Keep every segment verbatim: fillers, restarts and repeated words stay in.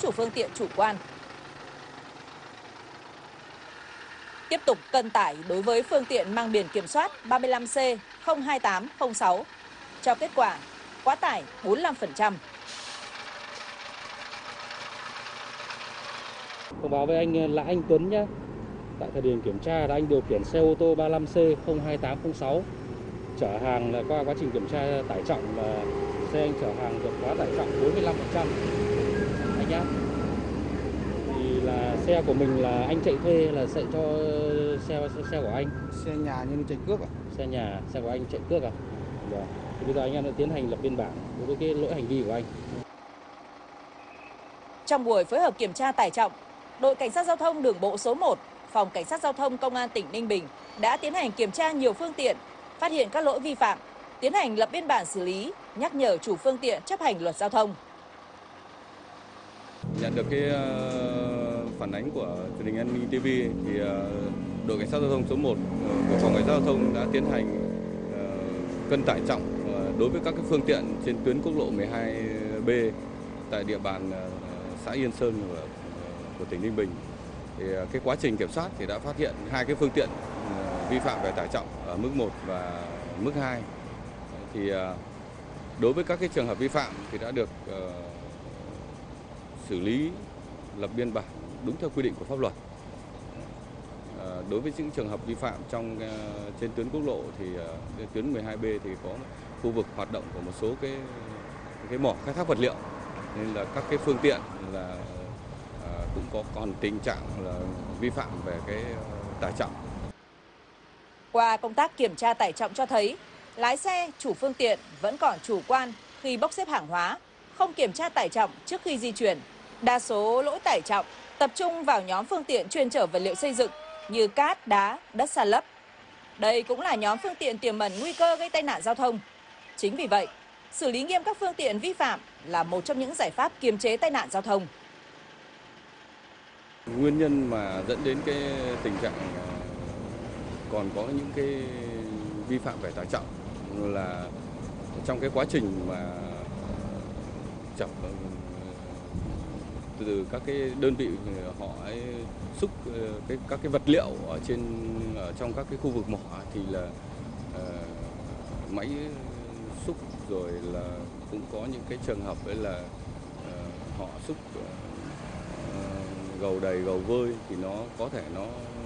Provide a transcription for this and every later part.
chủ phương tiện chủ quan. Tiếp tục cân tải đối với phương tiện mang biển kiểm soát ba mươi lăm C không hai tám không sáu, cho kết quả quá tải bốn mươi lăm phần trăm. Thông báo với anh là anh Tuấn nhé. Tại thời điểm kiểm tra là anh điều khiển xe ô tô ba mươi lăm C không hai tám không sáu chở hàng, là qua quá trình kiểm tra tải trọng là xe anh chở hàng vượt quá tải trọng bốn mươi lăm phần trăm anh nhá. Thì là xe của mình là anh chạy thuê là sẽ cho xe xe của anh. Xe nhà nhưng chạy cướp à? Xe nhà, xe của anh chạy cướp à? Rồi. Thì bây giờ anh em đã tiến hành lập biên bản đối với cái lỗi hành vi của anh. Trong buổi phối hợp kiểm tra tải trọng, đội Cảnh sát Giao thông Đường bộ số một, Phòng Cảnh sát Giao thông Công an tỉnh Ninh Bình đã tiến hành kiểm tra nhiều phương tiện, phát hiện các lỗi vi phạm, tiến hành lập biên bản xử lý, nhắc nhở chủ phương tiện chấp hành luật giao thông. Nhận được cái phản ánh của truyền hình An ninh ti vi thì đội Cảnh sát Giao thông số một của Phòng Cảnh sát Giao thông đã tiến hành cân tải trọng đối với các cái phương tiện trên tuyến quốc lộ mười hai B tại địa bàn xã Yên Sơn của, của tỉnh Ninh Bình. Thì cái quá trình kiểm soát thì đã phát hiện hai cái phương tiện vi phạm về tải trọng ở mức một và mức hai. Thì đối với các cái trường hợp vi phạm thì đã được uh, xử lý, lập biên bản đúng theo quy định của pháp luật. Uh, đối với những trường hợp vi phạm trong uh, trên tuyến quốc lộ thì uh, tuyến mười hai B thì có khu vực hoạt động của một số cái cái mỏ khai thác vật liệu, nên là các cái phương tiện là uh, cũng có còn tình trạng là vi phạm về cái uh, tải trọng. Qua công tác kiểm tra tải trọng cho thấy, lái xe, chủ phương tiện vẫn còn chủ quan khi bốc xếp hàng hóa, không kiểm tra tải trọng trước khi di chuyển. Đa số lỗi tải trọng tập trung vào nhóm phương tiện chuyên chở vật liệu xây dựng như cát, đá, đất san lấp. Đây cũng là nhóm phương tiện tiềm ẩn nguy cơ gây tai nạn giao thông. Chính vì vậy, xử lý nghiêm các phương tiện vi phạm là một trong những giải pháp kiềm chế tai nạn giao thông. Nguyên nhân mà dẫn đến cái tình trạng còn có những cái vi phạm về tải trọng là trong cái quá trình mà chở từ các cái đơn vị họ ấy xúc cái các cái vật liệu ở trên ở trong các cái khu vực mỏ thì là uh, máy xúc, rồi là cũng có những cái trường hợp ấy là uh, họ xúc uh, gầu đầy gầu vơi thì nó có thể nó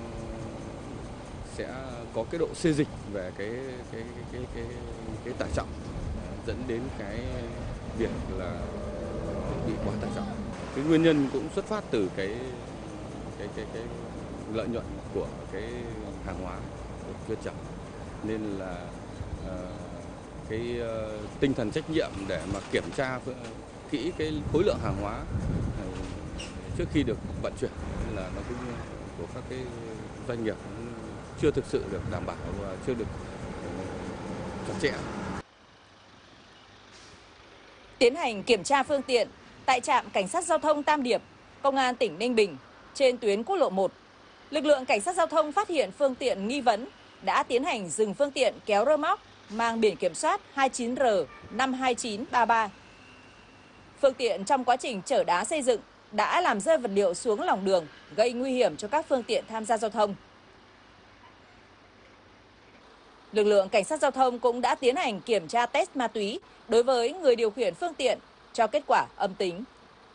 sẽ có cái độ xê dịch về cái cái cái cái cái, cái tải trọng, dẫn đến cái việc là bị quá tải trọng. Cái nguyên nhân cũng xuất phát từ cái cái cái cái lợi nhuận của cái hàng hóa được chuyên chở, nên là uh, cái uh, tinh thần trách nhiệm để mà kiểm tra kỹ cái khối lượng hàng hóa uh, trước khi được vận chuyển là nó cũng của các cái doanh nghiệp chưa thực sự được đảm bảo và chưa được chặt chẽ. Tiến hành kiểm tra phương tiện tại trạm Cảnh sát Giao thông Tam Điệp, Công an tỉnh Ninh Bình trên tuyến quốc lộ một, lực lượng Cảnh sát Giao thông phát hiện phương tiện nghi vấn đã tiến hành dừng phương tiện kéo rơ moóc mang biển kiểm soát hai chín R năm hai chín ba ba. Phương tiện trong quá trình chở đá xây dựng đã làm rơi vật liệu xuống lòng đường, gây nguy hiểm cho các phương tiện tham gia giao thông. Lực lượng Cảnh sát Giao thông cũng đã tiến hành kiểm tra test ma túy đối với người điều khiển phương tiện, cho kết quả âm tính.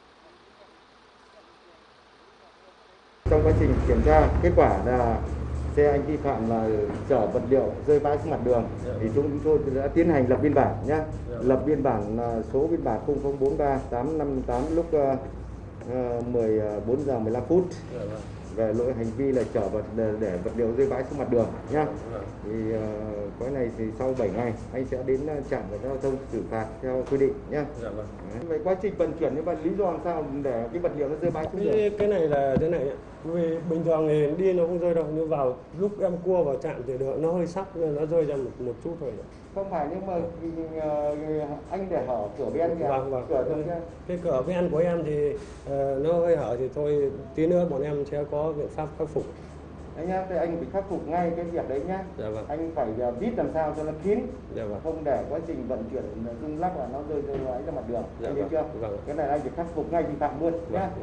Trong quá trình kiểm tra, kết quả là xe anh vi phạm là chở vật liệu rơi vãi xuống mặt đường, thì chúng tôi đã tiến hành lập biên bản nhé. Lập biên bản số biên bản không không bốn ba tám năm tám lúc mười bốn giờ mười lăm phút về lỗi hành vi là chở vật để vật liệu rơi vãi xuống mặt đường nhá. Thì uh, cái này thì sau bảy ngày anh sẽ đến trạm cảnh sát giao thông xử phạt theo quy định nhá. Về quá trình vận chuyển như vậy, lý do làm sao để cái vật liệu nó rơi vãi xuống đường? Cái, cái này là thế này, vì bình thường thì đi nó không rơi đâu, nhưng vào lúc em cua vào trạm thì được, nó hơi sóc nên nó rơi ra một, một chút thôi. Không phải, nhưng mà uh, anh để hở cửa ben kìa. Vâng, vâng. Cửa cái, cái cửa ben của em thì uh, nó hơi hở thì thôi, tí nữa bọn em sẽ có biện pháp khắc phục. Đấy nhá, thì anh phải khắc phục ngay cái việc đấy nhá. Dạ vâng. Anh phải vít làm sao cho nó kín. Dạ vâng. Không để quá trình vận chuyển rung lắc là nó rơi rơi vãi ra mặt đường. Dạ anh vâng. chưa? Vâng. Cái này anh phải khắc phục ngay vi phạm luôn. Vâng. Nhá.